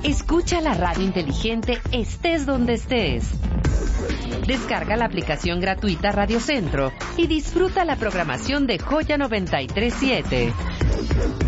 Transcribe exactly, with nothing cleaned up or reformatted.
Escucha la radio inteligente estés donde estés. Descarga la aplicación gratuita Radio Centro y disfruta la programación de Joya noventa y tres punto siete.